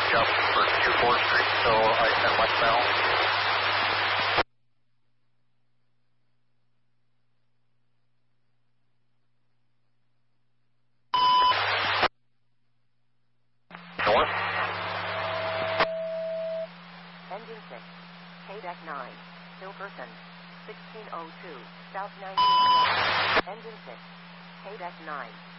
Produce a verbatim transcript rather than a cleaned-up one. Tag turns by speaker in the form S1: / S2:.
S1: just for two fourth Street, so I ten westbound. North.
S2: Engine six, K deck nine, Hilkerson, sixteen oh two, South nineteenth. Engine six, K deck nine.